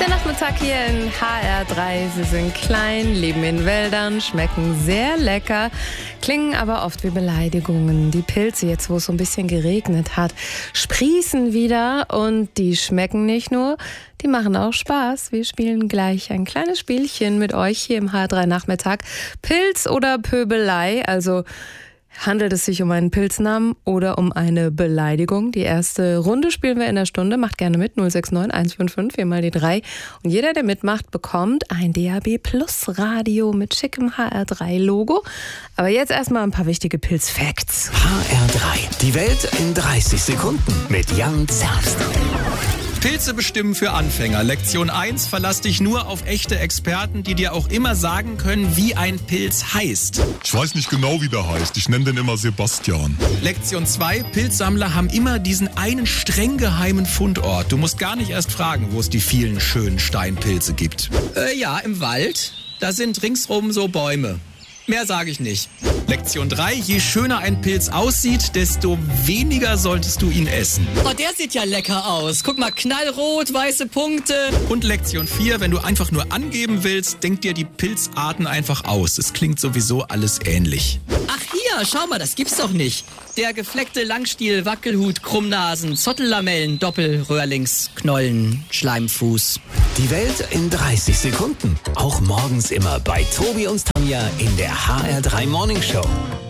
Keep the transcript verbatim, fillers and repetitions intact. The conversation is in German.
Der Nachmittag hier in H R drei. Sie sind klein, leben in Wäldern, schmecken sehr lecker, klingen aber oft wie Beleidigungen. Die Pilze, jetzt wo es so ein bisschen geregnet hat, sprießen wieder und die schmecken nicht nur, die machen auch Spaß. Wir spielen gleich ein kleines Spielchen mit euch hier im H R drei Nachmittag. Pilz oder Pöbelei, also handelt es sich um einen Pilznamen oder um eine Beleidigung? Die erste Runde spielen wir in der Stunde. Macht gerne mit. null sechs neun eins fünf fünf vier mal die drei. Und jeder, der mitmacht, bekommt ein D A B Plus Radio mit schickem H R drei Logo. Aber jetzt erstmal ein paar wichtige Pilz-Facts. H R drei. Die Welt in dreißig Sekunden mit Jan Zerst. Pilze bestimmen für Anfänger. Lektion eins, verlass dich nur auf echte Experten, die dir auch immer sagen können, wie ein Pilz heißt. Ich weiß nicht genau, wie der heißt. Ich nenne den immer Sebastian. Lektion zwei, Pilzsammler haben immer diesen einen streng geheimen Fundort. Du musst gar nicht erst fragen, wo es die vielen schönen Steinpilze gibt. Äh, ja, im Wald. Da sind ringsrum so Bäume. Mehr sage ich nicht. Lektion drei, je schöner ein Pilz aussieht, desto weniger solltest du ihn essen. Oh, der sieht ja lecker aus. Guck mal, knallrot, weiße Punkte. Und Lektion vier, wenn du einfach nur angeben willst, denk dir die Pilzarten einfach aus. Es klingt sowieso alles ähnlich. Ach hier, schau mal, das gibt's doch nicht. Der gefleckte Langstiel, Wackelhut, Krummnasen, Zottellamellen, Doppelröhrlings, Knollen, Schleimfuß. Die Welt in dreißig Sekunden. Auch morgens immer bei Tobi und Tanja in der H R drei Morning Show.